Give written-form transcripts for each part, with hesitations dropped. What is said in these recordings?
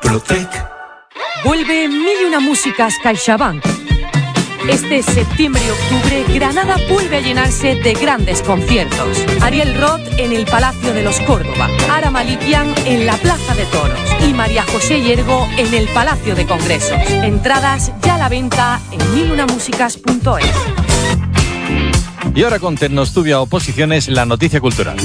Protec. Vuelve Mil y una Músicas CaixaBank. Este septiembre y octubre, Granada vuelve a llenarse de grandes conciertos. Ariel Roth en el Palacio de los Córdoba, Ara Malikian en la Plaza de Toros y María José Hiergo en el Palacio de Congresos. Entradas ya a la venta en milunamusicas.es. Y ahora con Tecnostubia Oposiciones, la noticia cultural.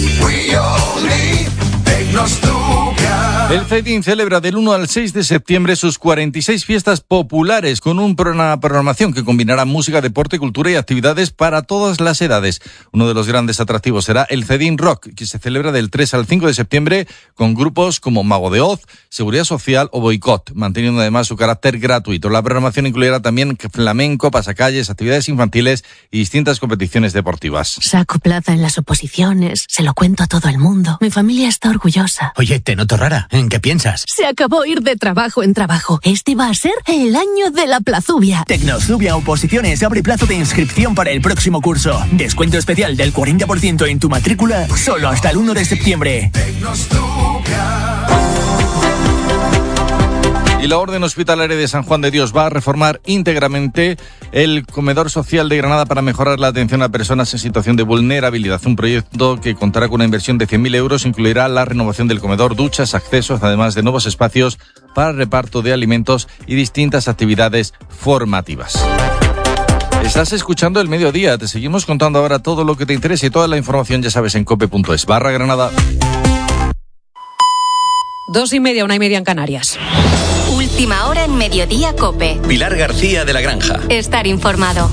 El CEDIN celebra del 1 al 6 de septiembre sus 46 fiestas populares con una programación que combinará música, deporte, cultura y actividades para todas las edades. Uno de los grandes atractivos será el CEDIN Rock, que se celebra del 3 al 5 de septiembre con grupos como Mago de Oz, Seguridad Social o Boicot, manteniendo además su carácter gratuito. La programación incluirá también flamenco, pasacalles, actividades infantiles y distintas competiciones deportivas. Saco plaza en las oposiciones, se lo cuento a todo el mundo. Mi familia está orgullosa. Oye, te noto rara. ¿En qué piensas? Se acabó ir de trabajo en trabajo. Este va a ser el año de la Plazubia. Tecnostubia Oposiciones abre plazo de inscripción para el próximo curso. Descuento especial del 40% en tu matrícula solo hasta el 1 de septiembre. Y la Orden Hospitalaria de San Juan de Dios va a reformar íntegramente el comedor social de Granada para mejorar la atención a personas en situación de vulnerabilidad. Un proyecto que contará con una inversión de 100.000 euros, incluirá la renovación del comedor, duchas, accesos, además de nuevos espacios para el reparto de alimentos y distintas actividades formativas. Estás escuchando El Mediodía. Te seguimos contando ahora todo lo que te interesa y toda la información ya sabes en cope.es/Granada. 2:30, 1:30 en Canarias. Última hora en Mediodía Cope. Pilar García de la Granja. Estar informado.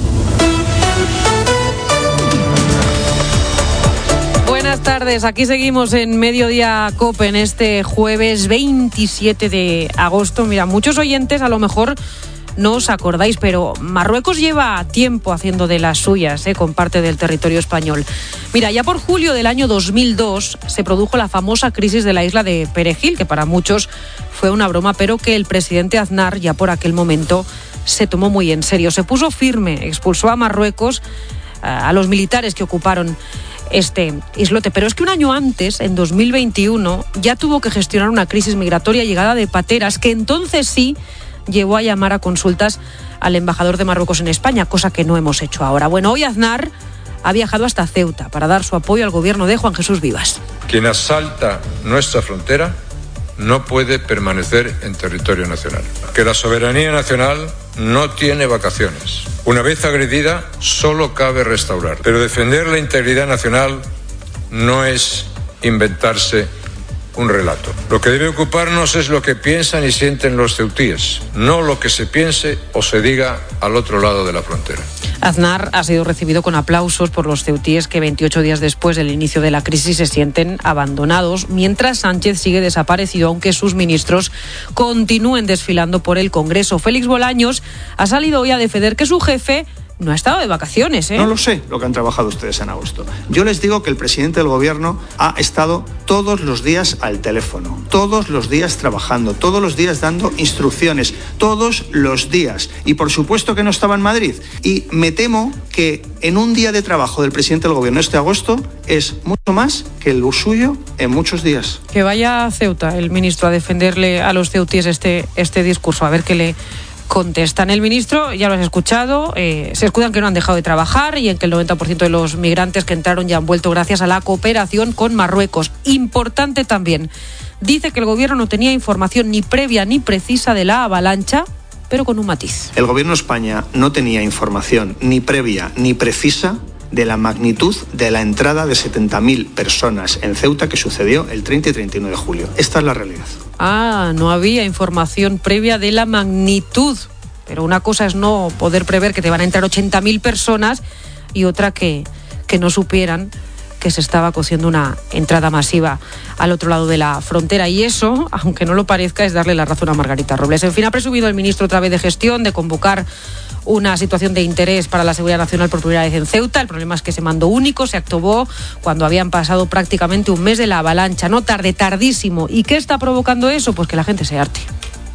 Buenas tardes, aquí seguimos en Mediodía Cope en este jueves 27 de agosto. Mira, muchos oyentes a lo mejor no os acordáis, pero Marruecos lleva tiempo haciendo de las suyas, con parte del territorio español. Mira, ya por julio del año 2002 se produjo la famosa crisis de la isla de Perejil, que para muchos fue una broma, pero que el presidente Aznar ya por aquel momento se tomó muy en serio. Se puso firme, expulsó a Marruecos, a los militares que ocuparon este islote. Pero es que un año antes, en 2021, ya tuvo que gestionar una crisis migratoria llegada de pateras, que entonces sí llevó a llamar a consultas al embajador de Marruecos en España, cosa que no hemos hecho ahora. Bueno, hoy Aznar ha viajado hasta Ceuta para dar su apoyo al gobierno de Juan Jesús Vivas. Quien asalta nuestra frontera no puede permanecer en territorio nacional. Que la soberanía nacional no tiene vacaciones. Una vez agredida, solo cabe restaurar. Pero defender la integridad nacional no es inventarse un relato. Lo que debe ocuparnos es lo que piensan y sienten los ceutíes, no lo que se piense o se diga al otro lado de la frontera. Aznar ha sido recibido con aplausos por los ceutíes que 28 días después del inicio de la crisis se sienten abandonados, mientras Sánchez sigue desaparecido, aunque sus ministros continúen desfilando por el Congreso. Félix Bolaños ha salido hoy a defender que su jefe no ha estado de vacaciones, No lo sé lo que han trabajado ustedes en agosto. Yo les digo que el presidente del gobierno ha estado todos los días al teléfono, todos los días trabajando, todos los días dando instrucciones, todos los días. Y por supuesto que no estaba en Madrid. Y me temo que en un día de trabajo del presidente del gobierno este agosto es mucho más que el suyo en muchos días. Que vaya a Ceuta el ministro a defenderle a los ceutíes este discurso, a ver qué le contestan. El ministro, ya lo has escuchado, se escudan que no han dejado de trabajar y en que el 90% de los migrantes que entraron ya han vuelto gracias a la cooperación con Marruecos. Importante también, dice que el gobierno no tenía información ni previa ni precisa de la avalancha, pero con un matiz. El gobierno de España no tenía información ni previa ni precisa de la magnitud de la entrada de 70.000 personas en Ceuta que sucedió el 30 y 31 de julio. Esta es la realidad. No había información previa de la magnitud. Pero una cosa es no poder prever que te van a entrar 80.000 personas y otra que no supieran que se estaba cociendo una entrada masiva al otro lado de la frontera. Y eso, aunque no lo parezca, es darle la razón a Margarita Robles. En fin, ha presumido el ministro otra vez de gestión, de convocar una situación de interés para la seguridad nacional por primera vez en Ceuta. El problema es que ese mando único se activó cuando habían pasado prácticamente un mes de la avalancha, no tarde, tardísimo. ¿Y qué está provocando eso? Pues que la gente se harte.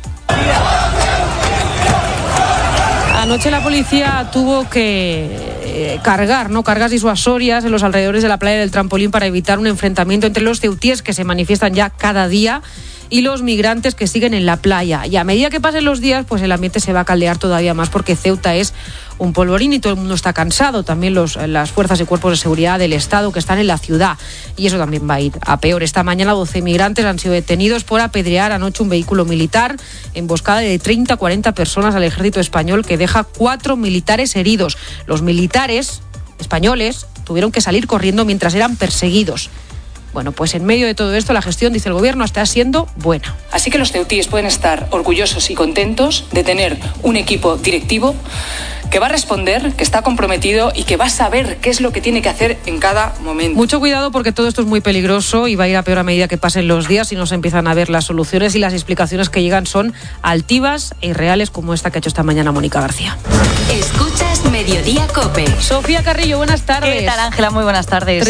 Anoche la policía tuvo que cargas disuasorias en los alrededores de la playa del Trampolín para evitar un enfrentamiento entre los ceutíes que se manifiestan ya cada día y los migrantes que siguen en la playa. Y a medida que pasen los días, pues el ambiente se va a caldear todavía más, porque Ceuta es un polvorín y todo el mundo está cansado. También las fuerzas y cuerpos de seguridad del Estado que están en la ciudad. Y eso también va a ir a peor. Esta mañana 12 migrantes han sido detenidos por apedrear anoche un vehículo militar, emboscada de 30 a 40 personas al ejército español, que deja 4 militares heridos. Los militares españoles tuvieron que salir corriendo mientras eran perseguidos. Bueno, pues en medio de todo esto, la gestión, dice el gobierno, está siendo buena. Así que los ceutíes pueden estar orgullosos y contentos de tener un equipo directivo que va a responder, que está comprometido y que va a saber qué es lo que tiene que hacer en cada momento. Mucho cuidado, porque todo esto es muy peligroso y va a ir a peor a medida que pasen los días y no se empiezan a ver las soluciones, y las explicaciones que llegan son altivas e irreales, como esta que ha hecho esta mañana Mónica García. Escuchas Mediodía COPE. Sofía Carrillo, buenas tardes. ¿Qué tal, Ángela? Muy buenas tardes.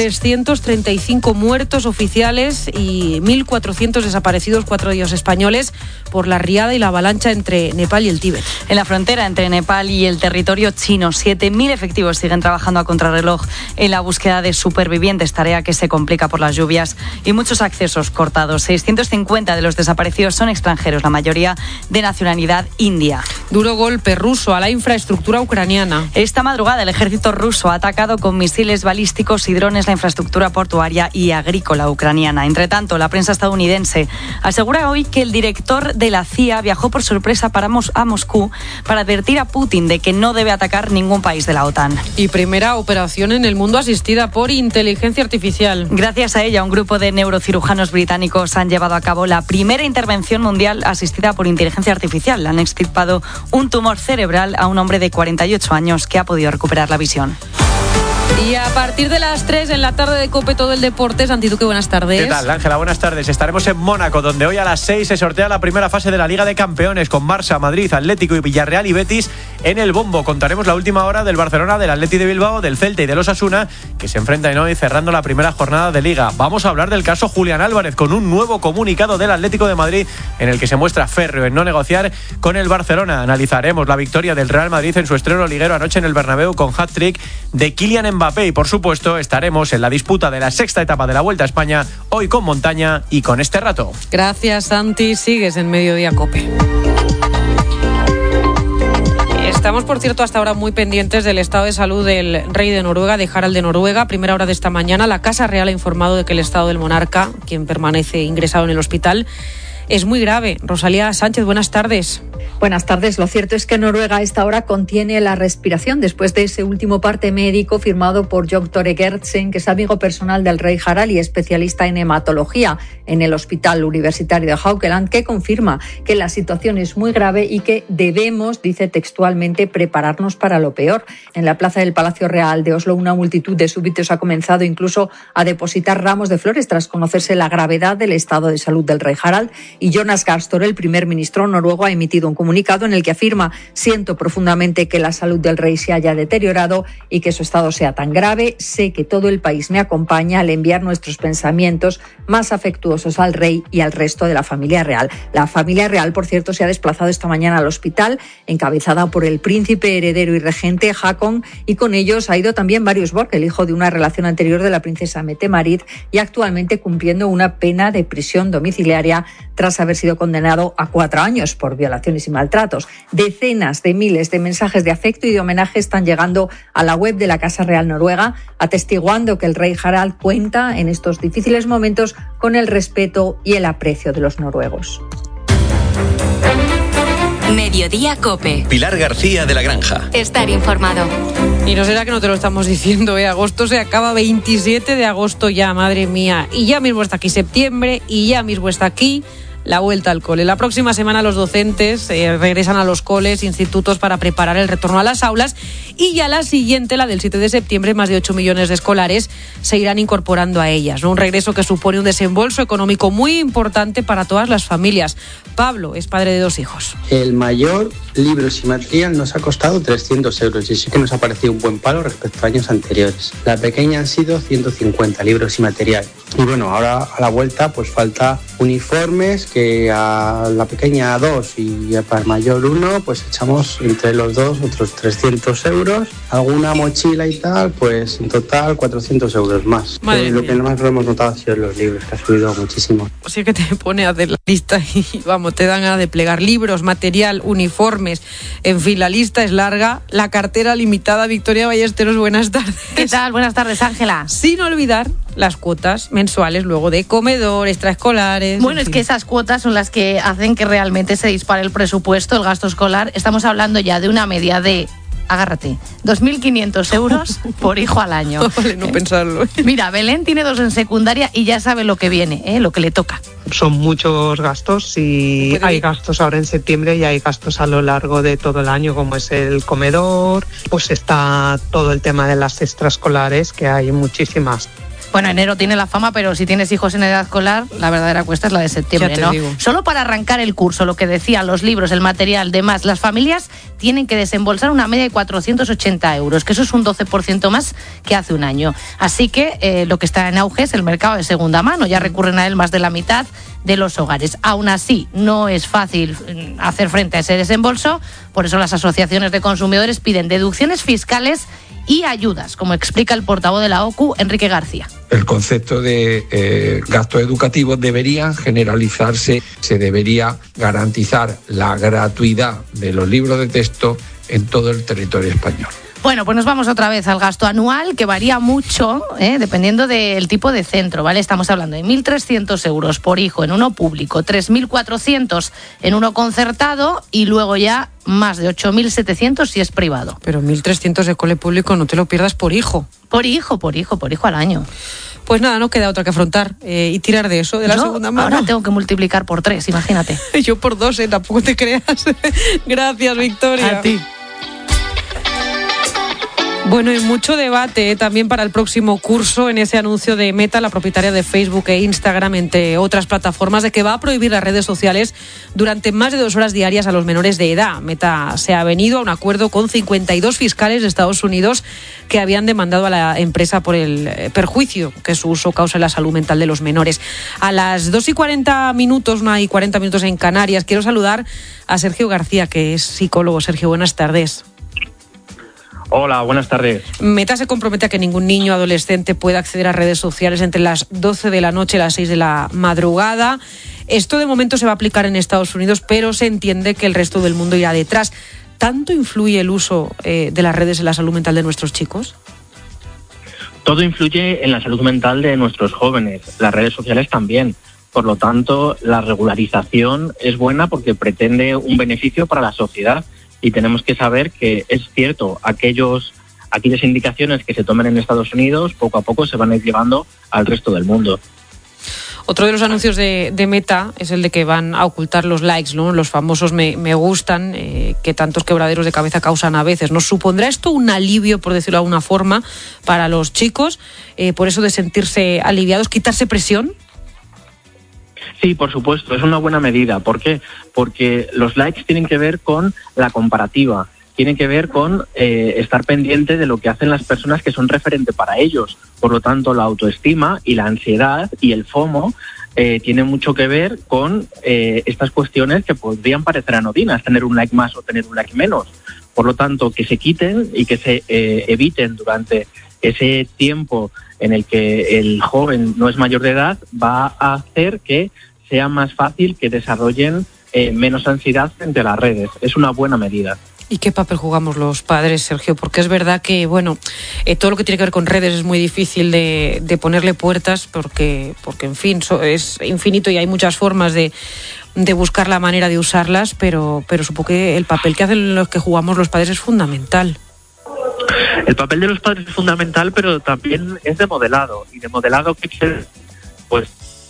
335 muertos oficiales y 1.400 desaparecidos, 4 de ellos españoles, por la riada y la avalancha entre Nepal y el Tíbet. En la frontera entre Nepal y el territorio chino, 7.000 efectivos siguen trabajando a contrarreloj en la búsqueda de supervivientes, tarea que se complica por las lluvias y muchos accesos cortados. 650 de los desaparecidos son extranjeros, la mayoría de nacionalidad india. Duro golpe ruso a la infraestructura ucraniana. Esta madrugada el ejército ruso ha atacado con misiles balísticos y drones la infraestructura portuaria y agrícola ucraniana. Entre tanto, la prensa estadounidense asegura hoy que el director de la CIA viajó por sorpresa a Moscú para advertir a Putin de que no debe atacar ningún país de la OTAN. Y primera operación en el mundo asistida por inteligencia artificial. Gracias a ella, un grupo de neurocirujanos británicos han llevado a cabo la primera intervención mundial asistida por inteligencia artificial. Han extirpado un tumor cerebral a un hombre de 48 años que ha podido recuperar la visión. Y a partir de las 3 en la tarde de COPE, todo el deporte. Santi Duque, buenas tardes. ¿Qué tal, Ángela? Buenas tardes. Estaremos en Mónaco, donde hoy a las 6 se sortea la primera fase de la Liga de Campeones, con Barça, Madrid, Atlético y Villarreal y Betis en el bombo. Contaremos la última hora del Barcelona, del Atleti de Bilbao, del Celta y del Osasuna, que se enfrentan hoy cerrando la primera jornada de Liga. Vamos a hablar del caso Julián Álvarez, con un nuevo comunicado del Atlético de Madrid en el que se muestra férreo en no negociar con el Barcelona. Analizaremos la victoria del Real Madrid en su estreno liguero anoche en el Bernabéu con hat-trick de Kylian Mbappé, y por supuesto estaremos en la disputa de la sexta etapa de la Vuelta a España, hoy con montaña y con este rato. Gracias, Santi. Sigues en Mediodía COPE. Estamos, por cierto, hasta ahora muy pendientes del estado de salud del rey de Noruega, de Harald de Noruega. Primera hora de esta mañana, la Casa Real ha informado de que el estado del monarca, quien permanece ingresado en el hospital, es muy grave. Rosalía Sánchez, buenas tardes. Buenas tardes. Lo cierto es que Noruega a esta hora contiene la respiración después de ese último parte médico firmado por Jon Tore Gertsen, que es amigo personal del rey Harald y especialista en hematología en el Hospital Universitario de Haukeland, que confirma que la situación es muy grave y que debemos, dice textualmente, prepararnos para lo peor. En la plaza del Palacio Real de Oslo, una multitud de súbditos ha comenzado incluso a depositar ramos de flores tras conocerse la gravedad del estado de salud del rey Harald. Y Jonas Gahr Støre, el primer ministro noruego, ha emitido un comunicado en el que afirma: siento profundamente que la salud del rey se haya deteriorado y que su estado sea tan grave. Sé que todo el país me acompaña al enviar nuestros pensamientos más afectuosos al rey y al resto de la familia real. La familia real, por cierto, se ha desplazado esta mañana al hospital, encabezada por el príncipe heredero y regente Haakon, y con ellos ha ido también Marius Borg, el hijo de una relación anterior de la princesa Mette-Marit, y actualmente cumpliendo una pena de prisión domiciliaria tras haber sido condenado a 4 años por violaciones y maltratos. Decenas de miles de mensajes de afecto y de homenaje están llegando a la web de la Casa Real Noruega, atestiguando que el rey Harald cuenta en estos difíciles momentos con el respeto y el aprecio de los noruegos. Mediodía COPE. Pilar García de la Granja. Estar informado. Y no será que no te lo estamos diciendo, agosto se acaba, 27 de agosto ya, madre mía. Y ya mismo está aquí septiembre, y ya mismo está aquí la vuelta al cole. La próxima semana los docentes regresan a los coles, institutos, para preparar el retorno a las aulas, y ya la siguiente, la del 7 de septiembre, más de 8 millones de escolares se irán incorporando a ellas, ¿no? Un regreso que supone un desembolso económico muy importante para todas las familias. Pablo es padre de 2 hijos. El mayor libros y material nos ha costado 300 euros y sí que nos ha parecido un buen palo respecto a años anteriores. La pequeña han sido 150 libros y material. Y bueno, ahora a la vuelta pues falta uniformes, que a la pequeña 2 y para el mayor 1 pues echamos entre los dos otros 300 euros. Alguna mochila y tal, pues en total 400 euros más. Lo que más lo hemos notado ha sido los libros, que ha subido muchísimo. Sí que te pone a hacer la lista y vamos, te dan ganas de plegar libros, material, uniformes, en fin, la lista es larga. La cartera limitada. Victoria Ballesteros, buenas tardes. ¿Qué tal? Buenas tardes, Ángela. Sin olvidar las cuotas mensuales luego de comedor, extraescolares. Bueno, es que esas cuotas son las que hacen que realmente se dispare el presupuesto, el gasto escolar. Estamos hablando ya de una media de, agárrate, 2.500 euros por hijo al año. Vale, no pensarlo. Mira, Belén tiene 2 en secundaria y ya sabe lo que viene, lo que le toca. Son muchos gastos y hay gastos ahora en septiembre y hay gastos a lo largo de todo el año, como es el comedor, pues está todo el tema de las extraescolares, que hay muchísimas. Bueno, enero tiene la fama, pero si tienes hijos en edad escolar, la verdadera cuesta es la de septiembre, ¿no? Digo. Solo para arrancar el curso, lo que decía, los libros, el material, demás, las familias tienen que desembolsar una media de 480 euros, que eso es un 12% más que hace un año. Así que lo que está en auge es el mercado de segunda mano, ya recurren a él más de la mitad de los hogares. Aún así, no es fácil hacer frente a ese desembolso, por eso las asociaciones de consumidores piden deducciones fiscales y ayudas, como explica el portavoz de la OCU, Enrique García. El concepto de gastos educativos debería generalizarse, se debería garantizar la gratuidad de los libros de texto en todo el territorio español. Bueno, pues nos vamos otra vez al gasto anual, que varía mucho, dependiendo del tipo de centro, ¿vale? Estamos hablando de 1.300 euros por hijo en uno público, 3.400 en uno concertado y luego ya más de 8.700 si es privado. Pero 1.300 de cole público no te lo pierdas por hijo. Por hijo al año. Pues nada, no queda otra que afrontar y tirar de eso, de la segunda mano. Ahora tengo que multiplicar por 3, imagínate. Yo por 2, tampoco te creas. Gracias, Victoria. A ti. Bueno, hay mucho debate también para el próximo curso en ese anuncio de Meta, la propietaria de Facebook e Instagram, entre otras plataformas, de que va a prohibir las redes sociales durante más de 2 horas diarias a los menores de edad. Meta se ha venido a un acuerdo con 52 fiscales de Estados Unidos que habían demandado a la empresa por el perjuicio que su uso causa en la salud mental de los menores. A las 2:40, 1:40 en Canarias, quiero saludar a Sergio García, que es psicólogo. Sergio, buenas tardes. Hola, buenas tardes. Meta se compromete a que ningún niño o adolescente pueda acceder a redes sociales entre las 12 de la noche y las 6 de la madrugada. Esto de momento se va a aplicar en Estados Unidos, pero se entiende que el resto del mundo irá detrás. ¿Tanto influye el uso de las redes en la salud mental de nuestros chicos? Todo influye en la salud mental de nuestros jóvenes, las redes sociales también. Por lo tanto, la regularización es buena porque pretende un beneficio para la sociedad. Y tenemos que saber que es cierto, aquellas indicaciones que se tomen en Estados Unidos poco a poco se van a ir llevando al resto del mundo. Otro de los anuncios de Meta es el de que van a ocultar los likes, ¿no? Los famosos me gustan, que tantos quebraderos de cabeza causan a veces. ¿Nos supondrá esto un alivio, por decirlo de alguna forma, para los chicos? Por eso de sentirse aliviados, quitarse presión. Sí, por supuesto, es una buena medida. ¿Por qué? Porque los likes tienen que ver con la comparativa, tienen que ver con estar pendiente de lo que hacen las personas que son referente para ellos. Por lo tanto, la autoestima y la ansiedad y el FOMO tienen mucho que ver con estas cuestiones que podrían parecer anodinas, tener un like más o tener un like menos. Por lo tanto, que se quiten y que se eviten durante ese tiempo en el que el joven no es mayor de edad, va a hacer que sea más fácil que desarrollen menos ansiedad frente a las redes. Es una buena medida. ¿Y qué papel jugamos los padres, Sergio? Porque es verdad que, todo lo que tiene que ver con redes es muy difícil de ponerle puertas porque en fin, es infinito y hay muchas formas de buscar la manera de usarlas, pero supongo que el papel que hacen los que jugamos los padres es fundamental. El papel de los padres es fundamental, pero también es de modelado. Y de modelado, pues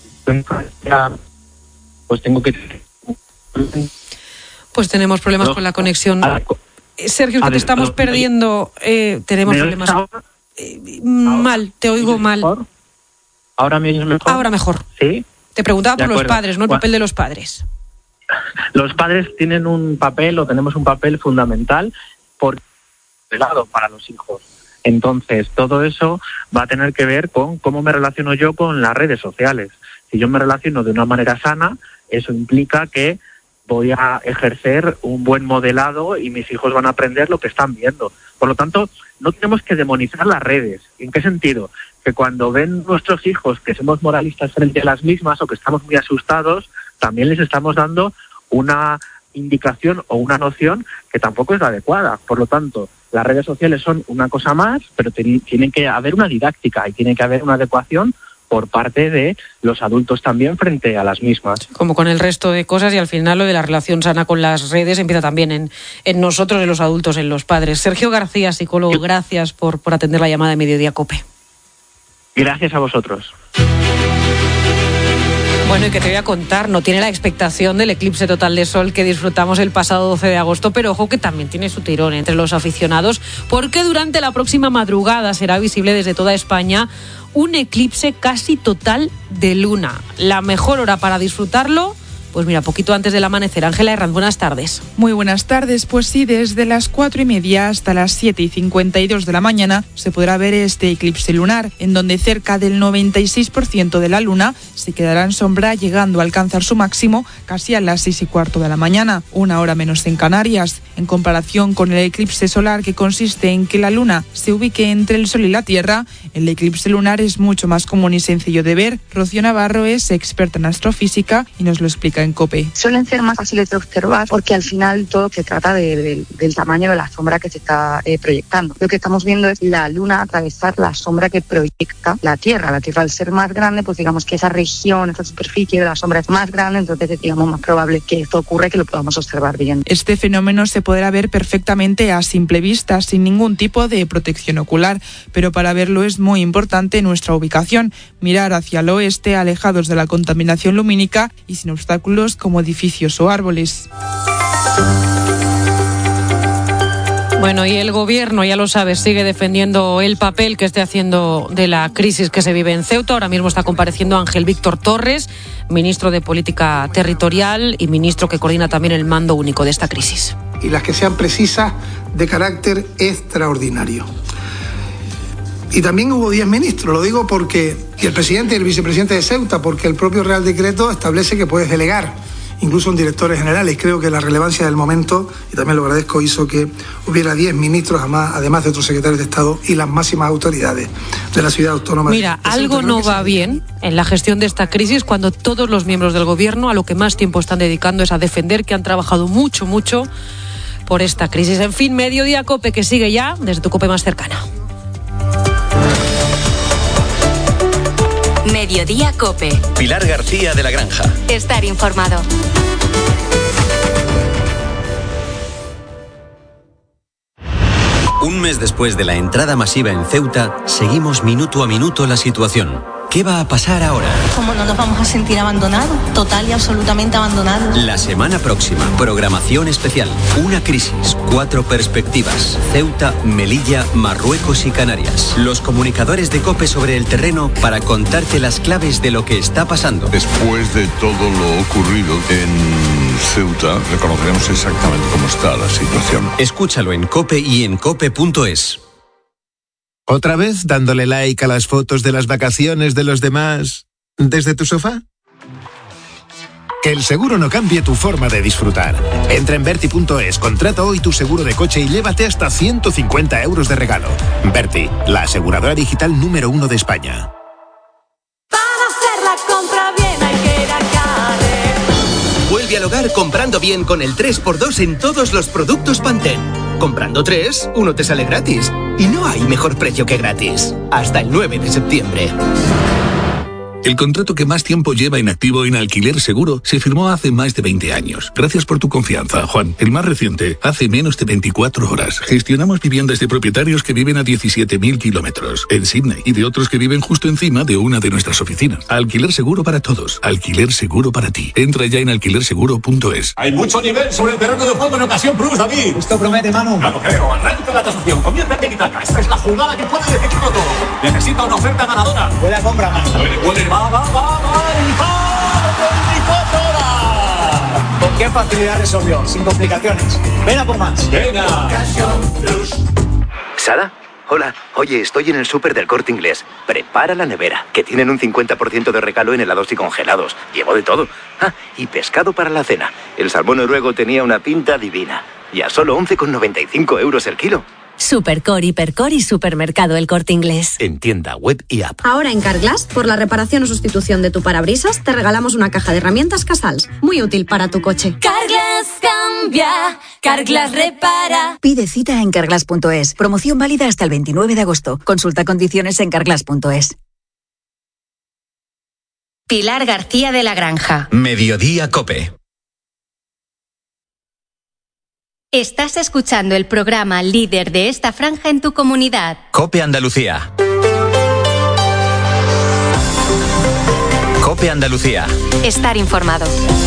tengo que... Pues tenemos problemas con la conexión. Sergio, es que te estamos perdiendo. Tenemos problemas. Mal, te oigo mal. ¿Ahora me oyes mejor? Ahora mejor. ¿Sí? Te preguntaba por los padres, ¿no? El papel de los padres. los padres tienen un papel o tenemos un papel fundamental para los hijos. Entonces, todo eso va a tener que ver con cómo me relaciono yo con las redes sociales. Si yo me relaciono de una manera sana, eso implica que voy a ejercer un buen modelado y mis hijos van a aprender lo que están viendo. Por lo tanto, no tenemos que demonizar las redes. ¿En qué sentido? Que cuando ven nuestros hijos que somos moralistas frente a las mismas o que estamos muy asustados, también les estamos dando una indicación o una noción que tampoco es la adecuada. Por lo tanto, las redes sociales son una cosa más, pero tiene que haber una didáctica y tiene que haber una adecuación por parte de los adultos también frente a las mismas. Como con el resto de cosas, y al final lo de la relación sana con las redes empieza también en nosotros, en los adultos, en los padres. Sergio García, psicólogo, gracias por atender la llamada de Mediodía COPE. Gracias a vosotros. Bueno, y que te voy a contar, no tiene la expectación del eclipse total de sol que disfrutamos el pasado 12 de agosto, pero ojo que también tiene su tirón entre los aficionados, porque durante la próxima madrugada será visible desde toda España un eclipse casi total de luna. La mejor hora para disfrutarlo, pues mira, poquito antes del amanecer. Ángela Herranz, buenas tardes. Muy buenas tardes. Pues sí, desde las 4:30 hasta las 7:52 de la mañana se podrá ver este eclipse lunar, en donde cerca del 96% de la luna se quedará en sombra, llegando a alcanzar su máximo casi a las 6:15 de la mañana, una hora menos en Canarias. En comparación con el eclipse solar, que consiste en que la luna se ubique entre el sol y la tierra, el eclipse lunar es mucho más común y sencillo de ver. Rocío Navarro es experta en astrofísica y nos lo explica en COPE. Suelen ser más fáciles de observar porque al final todo se trata del tamaño de la sombra que se está proyectando. Lo que estamos viendo es la luna atravesar la sombra que proyecta la Tierra. La Tierra, al ser más grande, pues digamos que esa región, esa superficie de la sombra es más grande, entonces es, digamos, más probable que esto ocurra y que lo podamos observar bien. Este fenómeno se podrá ver perfectamente a simple vista, sin ningún tipo de protección ocular, pero para verlo es muy importante nuestra ubicación, mirar hacia el oeste, alejados de la contaminación lumínica y sin obstáculos como edificios o árboles. Bueno, y el gobierno, ya lo sabes, sigue defendiendo el papel que esté haciendo de la crisis que se vive en Ceuta. Ahora mismo está compareciendo Ángel Víctor Torres, ministro de Política Territorial y ministro que coordina también el mando único de esta crisis. Y las que sean precisas, de carácter extraordinario. Y también hubo 10 ministros, lo digo porque, y el presidente y el vicepresidente de Ceuta, porque el propio Real Decreto establece que puedes delegar, incluso en directores generales. Creo que la relevancia del momento, y también lo agradezco, hizo que hubiera 10 ministros, además de otros secretarios de Estado y las máximas autoridades de la ciudad autónoma. Mira, algo no va bien en la gestión de esta crisis cuando todos los miembros del gobierno a lo que más tiempo están dedicando es a defender que han trabajado mucho por esta crisis. En fin, Mediodía COPE, que sigue ya desde tu COPE más cercana. Mediodía COPE. Pilar García de la Granja. Estar informado. Un mes después de la entrada masiva en Ceuta, seguimos minuto a minuto la situación. ¿Qué va a pasar ahora? ¿Cómo no nos vamos a sentir abandonados? Total y absolutamente abandonados. La semana próxima, programación especial. Una crisis, 4 perspectivas. Ceuta, Melilla, Marruecos y Canarias. Los comunicadores de COPE sobre el terreno para contarte las claves de lo que está pasando. Después de todo lo ocurrido en Ceuta, reconoceremos exactamente cómo está la situación. Escúchalo en COPE y en cope.es. ¿Otra vez dándole like a las fotos de las vacaciones de los demás desde tu sofá? Que el seguro no cambie tu forma de disfrutar. Entra en Berti.es, contrata hoy tu seguro de coche y llévate hasta 150 euros de regalo. Berti, la aseguradora digital número 1 de España. Para hacer la compra bien hay que ir a Carrefour. Vuelve al hogar comprando bien con el 3x2 en todos los productos Pantene. Comprando 3, uno te sale gratis. Y no hay mejor precio que gratis. Hasta el 9 de septiembre. El contrato que más tiempo lleva inactivo en Alquiler Seguro se firmó hace más de 20 años. Gracias por tu confianza, Juan. El más reciente, hace menos de 24 horas. Gestionamos viviendas de propietarios que viven a 17.000 kilómetros en Sydney y de otros que viven justo encima de una de nuestras oficinas. Alquiler Seguro para todos. Alquiler Seguro para ti. Entra ya en alquilerseguro.es. Hay mucho nivel sobre el terreno de juego en ocasión Plus, David. Esto promete, Manu. Claro, creo. Arranca la tasación. Comienza Tiki-Taka. Esta es la jugada que puede decidirlo todo. Necesita una oferta ganadora. Buena compra, Manu. Va, el 24 horas. ¡Qué facilidad resolvió! Sin complicaciones. Ven a por más. Venga. ¿Sara? Hola. Oye, estoy en el súper del Corte Inglés. Prepara la nevera, que tienen un 50% de regalo en helados y congelados. Llevo de todo. Ah, y pescado para la cena. El salmón noruego tenía una pinta divina. Y a solo 11,95 € el kilo. Supercor, Hipercor y Supermercado El Corte Inglés. En tienda, web y app. Ahora en Carglass, por la reparación o sustitución de tu parabrisas, te regalamos una caja de herramientas Casals. Muy útil para tu coche. Carglass cambia, Carglass repara. Pide cita en carglass.es. Promoción válida hasta el 29 de agosto. Consulta condiciones en carglass.es. Pilar García de la Granja. Mediodía COPE. Estás escuchando el programa líder de esta franja en tu comunidad. COPE Andalucía. COPE Andalucía. Estar informado.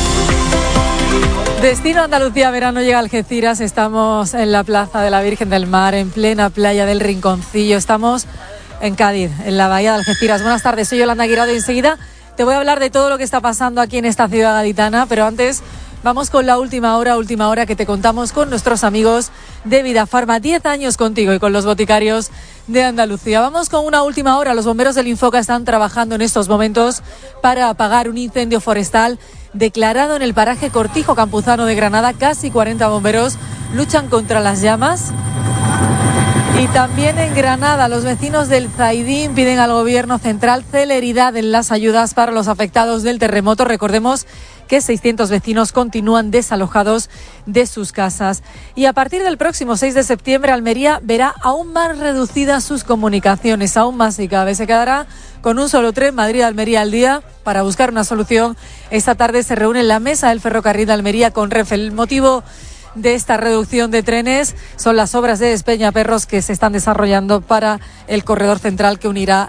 Destino Andalucía Verano llega a Algeciras. Estamos en la Plaza de la Virgen del Mar, en plena playa del Rinconcillo. Estamos en Cádiz, en la bahía de Algeciras. Buenas tardes, soy Yolanda Guirado y enseguida te voy a hablar de todo lo que está pasando aquí en esta ciudad gaditana, pero antes vamos con la última hora que te contamos con nuestros amigos de Vidafarma. 10 años contigo y con los boticarios de Andalucía. Vamos con una última hora. Los bomberos del Infoca están trabajando en estos momentos para apagar un incendio forestal declarado en el paraje Cortijo Campuzano de Granada. Casi 40 bomberos luchan contra las llamas. Y también en Granada, los vecinos del Zaidín piden al Gobierno central celeridad en las ayudas para los afectados del terremoto. Recordemos que 600 vecinos continúan desalojados de sus casas. Y a partir del próximo 6 de septiembre, Almería verá aún más reducidas sus comunicaciones, aún más, y cada vez se quedará con un solo tren Madrid-Almería al día. Para buscar una solución, esta tarde se reúne en la mesa del ferrocarril de Almería con Renfe. El motivo de esta reducción de trenes son las obras de Despeñaperros que se están desarrollando para el corredor central que unirá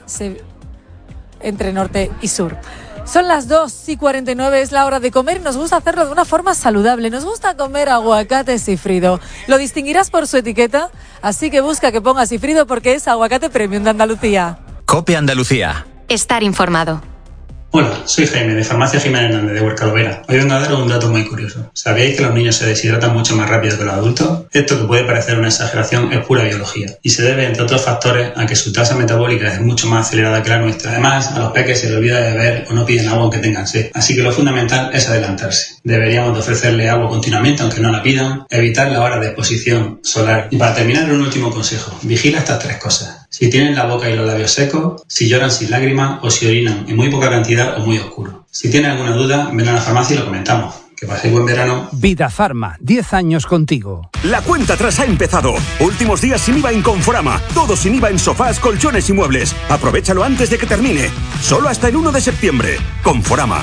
entre norte y sur. Son las 2:49, es la hora de comer y nos gusta hacerlo de una forma saludable. Nos gusta comer aguacate Sifrido. Lo distinguirás por su etiqueta, así que busca que ponga Sifrido porque es aguacate premium de Andalucía. COPE Andalucía. Estar informado. Hola, soy Jaime de Farmacia Jiménez Hernández de Huercalovera. Hoy vengo a daros un dato muy curioso. ¿Sabéis que los niños se deshidratan mucho más rápido que los adultos? Esto, que puede parecer una exageración, es pura biología y se debe, entre otros factores, a que su tasa metabólica es mucho más acelerada que la nuestra. Además, a los peques se les olvida de beber o no piden agua aunque tengan sed. Así que lo fundamental es adelantarse. Deberíamos de ofrecerle agua continuamente aunque no la pidan, evitar las horas de exposición solar. Y para terminar, un último consejo. Vigila estas 3 cosas. Si tienen la boca y los labios secos, si lloran sin lágrimas o si orinan en muy poca cantidad o muy oscuro. Si tienen alguna duda, ven a la farmacia y lo comentamos. Que paséis buen verano. Vidafarma, 10 años contigo. La cuenta atrás ha empezado. Últimos días sin IVA en Conforama. Todo sin IVA en sofás, colchones y muebles. Aprovechalo antes de que termine. Solo hasta el 1 de septiembre. Conforama.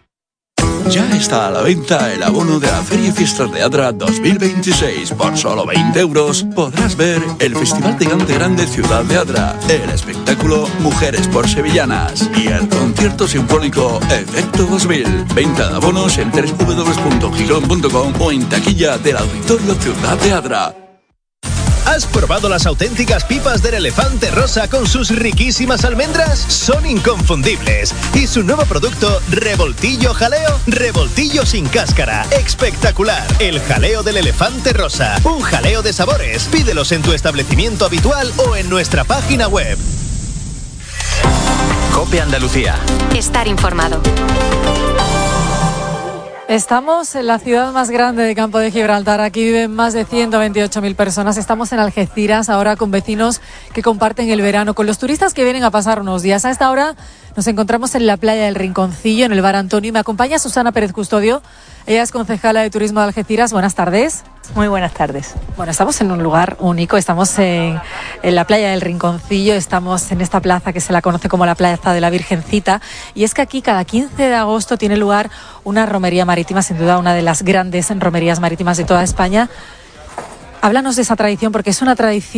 Ya está a la venta el abono de la Feria y Fiestas de Adra 2026. Por solo 20 euros podrás ver el Festival de Cante Grande Ciudad de Adra, el espectáculo Mujeres por Sevillanas y el concierto sinfónico Efecto 2000. Venta de abonos en www.gijón.com o en taquilla del Auditorio Ciudad de Adra. ¿Has probado las auténticas pipas del Elefante Rosa con sus riquísimas almendras? Son inconfundibles. Y su nuevo producto, Revoltillo Jaleo, revoltillo sin cáscara. Espectacular. El jaleo del Elefante Rosa. Un jaleo de sabores. Pídelos en tu establecimiento habitual o en nuestra página web. COPE Andalucía. Estar informado. Estamos en la ciudad más grande de Campo de Gibraltar. Aquí viven más de 128.000 personas. Estamos en Algeciras, ahora con vecinos que comparten el verano, con los turistas que vienen a pasar unos días. A esta hora nos encontramos en la playa del Rinconcillo, en el Bar Antonio. Me acompaña Susana Pérez Custodio. Ella es concejala de Turismo de Algeciras. Buenas tardes. Muy buenas tardes. Bueno, estamos en un lugar único. Estamos en la playa del Rinconcillo. Estamos en esta plaza que se la conoce como la Plaza de la Virgencita. Y es que aquí cada 15 de agosto tiene lugar una romería marítima, sin duda una de las grandes romerías marítimas de toda España. Háblanos de esa tradición, porque es una tradición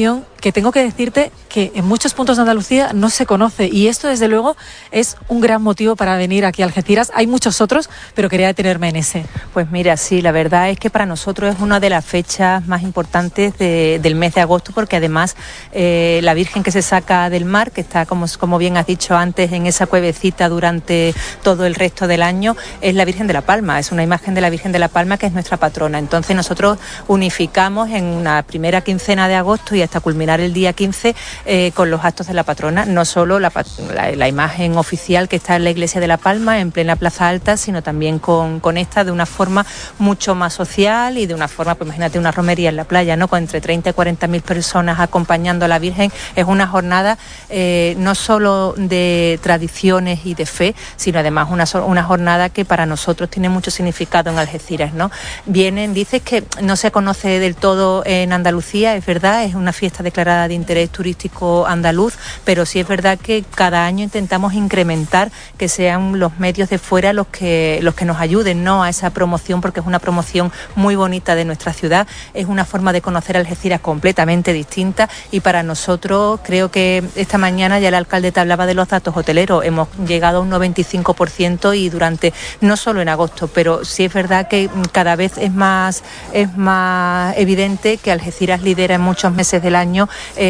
que tengo que decirte que en muchos puntos de Andalucía no se conoce, y esto desde luego es un gran motivo para venir aquí a Algeciras. Hay muchos otros, pero quería detenerme en ese. Pues mira, sí, la verdad es que para nosotros es una de las fechas más importantes del mes de agosto, porque además la Virgen que se saca del mar, que está, como bien has dicho antes, en esa cuevecita durante todo el resto del año, es la Virgen de la Palma. Es una imagen de la Virgen de la Palma que es nuestra patrona. Entonces nosotros unificamos en la primera quincena de agosto y hasta culminar el día 15 con los actos de la patrona, no solo la imagen oficial que está en la iglesia de la Palma en plena Plaza Alta, sino también con esta de una forma mucho más social y de una forma, pues imagínate una romería en la playa, ¿no? Con entre 30 y 40.000 personas acompañando a la Virgen. Es una jornada no solo de tradiciones y de fe, sino además una jornada que para nosotros tiene mucho significado en Algeciras, ¿no? Dices que no se conoce del todo en Andalucía, es verdad, es una fiesta declarada de interés turístico andaluz, pero sí es verdad que cada año intentamos incrementar que sean los medios de fuera los que nos ayuden, ¿no?, a esa promoción, porque es una promoción muy bonita de nuestra ciudad, es una forma de conocer Algeciras completamente distinta, y para nosotros, creo que esta mañana ya el alcalde te hablaba de los datos hoteleros, hemos llegado a un 95% y durante, no solo en agosto, pero sí es verdad que cada vez es más evidente que Algeciras lidera en muchos meses del año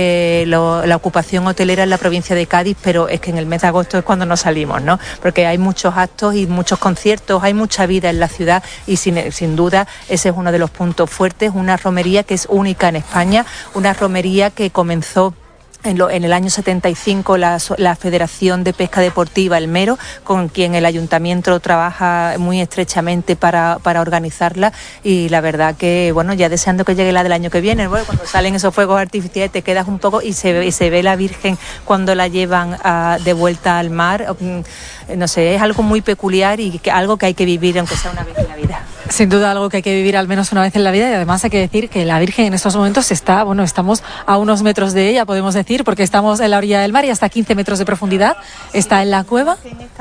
la ocupación hotelera en la provincia de Cádiz, pero es que en el mes de agosto es cuando nos salimos, ¿no? Porque hay muchos actos y muchos conciertos, hay mucha vida en la ciudad y sin duda ese es uno de los puntos fuertes, una romería que es única en España, una romería que comenzó en el año 75 la Federación de Pesca Deportiva El Mero, con quien el ayuntamiento trabaja muy estrechamente para organizarla, y la verdad que, bueno, ya deseando que llegue la del año que viene, bueno, cuando salen esos fuegos artificiales te quedas un poco y se ve la Virgen cuando la llevan de vuelta al mar. No sé, es algo muy peculiar y algo que hay que vivir aunque sea una vez en la vida. Sin duda algo que hay que vivir al menos una vez en la vida, y además hay que decir que la Virgen en estos momentos estamos a unos metros de ella, podemos decir, porque estamos en la orilla del mar y hasta 15 metros de profundidad, está en la cueva.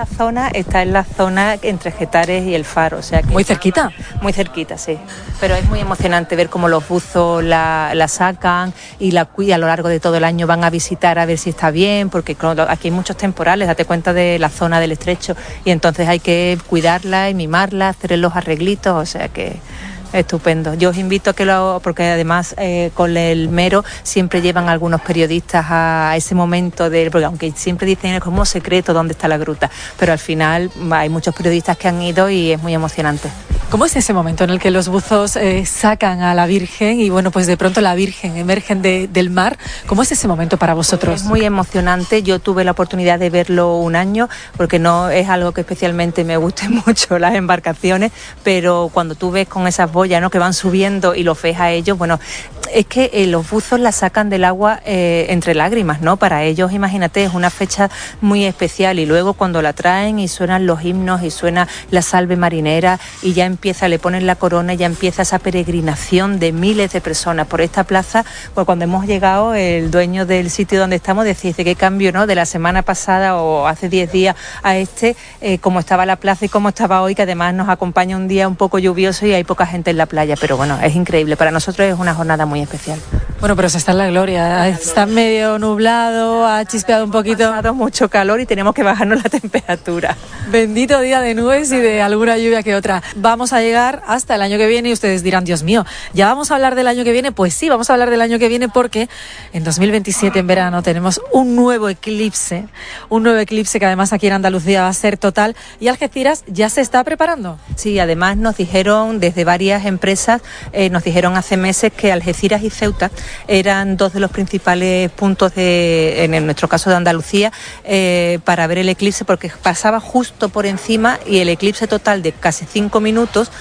Está en la zona entre Getares y el Faro, o sea que muy cerquita. Muy cerquita, sí. Pero es muy emocionante ver cómo los buzos la sacan y la cuidan a lo largo de todo el año, van a visitar a ver si está bien, porque aquí hay muchos temporales, date cuenta de la zona del estrecho, y entonces hay que cuidarla y mimarla, hacer los arreglitos, o sea que estupendo. Yo os invito a que porque además con el Mero siempre llevan algunos periodistas a ese momento porque aunque siempre dicen es como secreto dónde está la gruta, pero al final hay muchos periodistas que han ido y es muy emocionante. ¿Cómo es ese momento en el que los buzos sacan a la Virgen y bueno, pues de pronto la Virgen emergen del mar? ¿Cómo es ese momento para vosotros? Es muy emocionante. Yo tuve la oportunidad de verlo un año, porque no es algo que especialmente me guste mucho las embarcaciones, pero cuando tú ves con esas boyas, ¿no?, que van subiendo y los ves a ellos, bueno, es que los buzos la sacan del agua entre lágrimas, ¿no? Para ellos, imagínate, es una fecha muy especial, y luego cuando la traen y suenan los himnos y suena la salve marinera y ya le ponen la corona y ya empieza esa peregrinación de miles de personas por esta plaza. Pues cuando hemos llegado, el dueño del sitio donde estamos decía, qué cambio, ¿no?, de la semana pasada o hace 10 días a cómo estaba la plaza y cómo estaba hoy, que además nos acompaña un día un poco lluvioso y hay poca gente en la playa, pero bueno, es increíble, para nosotros es una jornada muy especial. Bueno, pero se está en la gloria, está medio nublado, ha chispeado un poquito. Ha dado mucho calor y tenemos que bajarnos la temperatura. Bendito día de nubes y de alguna lluvia que otra. Vamos a llegar hasta el año que viene y ustedes dirán, Dios mío, ¿ya vamos a hablar del año que viene? Pues sí, vamos a hablar del año que viene, porque en 2027 en verano tenemos un nuevo eclipse que además aquí en Andalucía va a ser total, y Algeciras ya se está preparando. Sí, además nos dijeron desde varias empresas, nos dijeron hace meses que Algeciras y Ceuta eran dos de los principales puntos en nuestro caso de Andalucía, para ver el eclipse, porque pasaba justo por encima y el eclipse total de casi 5 minutos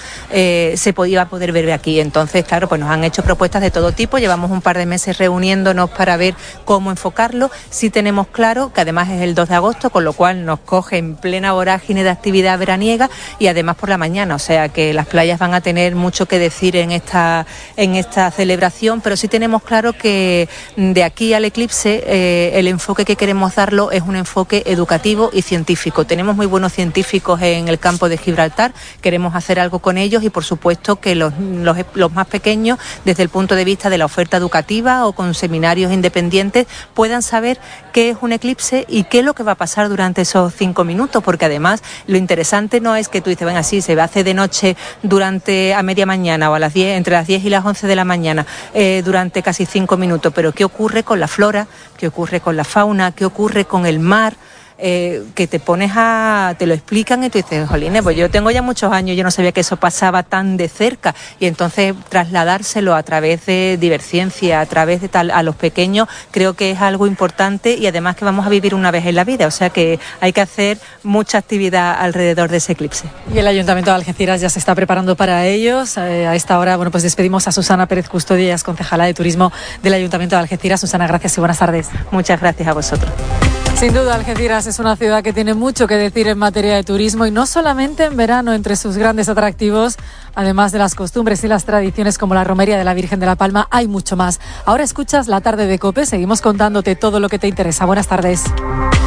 se podía poder ver aquí. Entonces, claro, pues nos han hecho propuestas de todo tipo, llevamos un par de meses reuniéndonos para ver cómo enfocarlo. Sí tenemos claro que además es el 2 de agosto, con lo cual nos coge en plena vorágine de actividad veraniega y además por la mañana, o sea que las playas van a tener mucho que decir en esta celebración, pero sí tenemos tenemos claro que de aquí al eclipse el enfoque que queremos darlo es un enfoque educativo y científico. Tenemos muy buenos científicos en el campo de Gibraltar, queremos hacer algo con ellos y por supuesto que los más pequeños, desde el punto de vista de la oferta educativa o con seminarios independientes, puedan saber qué es un eclipse y qué es lo que va a pasar durante esos 5 minutos, porque además lo interesante no es que tú dices, ven así, se hace de noche a media mañana o a las 10, entre las 10 y las 11 de la mañana, durante casi 5 minutos, pero qué ocurre con la flora, qué ocurre con la fauna, qué ocurre con el mar. Que te lo explican y tú dices, jolines, pues yo tengo ya muchos años, yo no sabía que eso pasaba tan de cerca, y entonces trasladárselo a través de Diverciencia, a través de tal, a los pequeños, creo que es algo importante y además que vamos a vivir una vez en la vida, o sea que hay que hacer mucha actividad alrededor de ese eclipse. Y el Ayuntamiento de Algeciras ya se está preparando para ellos. A esta hora, bueno, pues despedimos a Susana Pérez Custodio, ella es concejala de Turismo del Ayuntamiento de Algeciras. Susana, gracias y buenas tardes. Muchas gracias a vosotros. Sin duda, Algeciras es una ciudad que tiene mucho que decir en materia de turismo y no solamente en verano. Entre sus grandes atractivos, además de las costumbres y las tradiciones como la romería de la Virgen de la Palma, hay mucho más. Ahora escuchas La Tarde de COPE, seguimos contándote todo lo que te interesa. Buenas tardes.